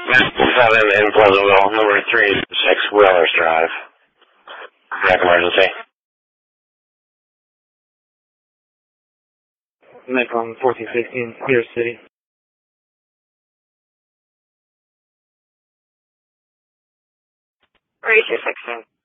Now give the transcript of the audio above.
7 in Pleasantville, number 36 Whalers Drive. Back emergency. Nick on 1416, Clear City. Where is your 16?